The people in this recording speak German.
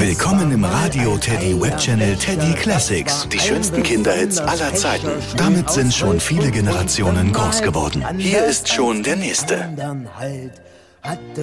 Willkommen im Radio Teddy Webchannel Teddy Classics. Die schönsten Kinderhits aller Zeiten. Damit sind schon viele Generationen groß geworden. Hier ist schon der nächste.